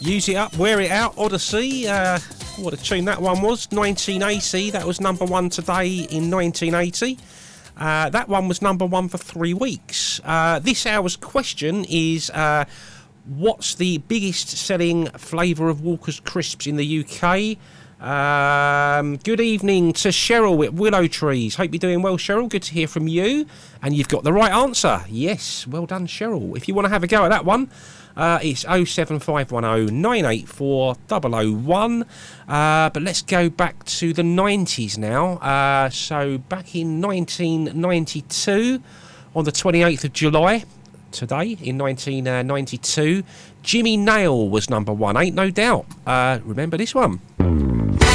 Use It Up, Wear It Out, Odyssey. What a tune that one was. 1980, that was number one today in 1980. That one was number one for 3 weeks. This hour's question is, what's the biggest selling flavour of Walker's Crisps in the UK? Good evening to Cheryl at Willow Trees. Hope you're doing well, Cheryl. Good to hear from you. And you've got the right answer. Yes, well done, Cheryl. If you want to have a go at that one, it's 07510 984 001. But let's go back to the 90s now. So back in 1992, on the 28th of July, today in 1992, Jimmy Nail was number one, ain't no doubt. Remember this one?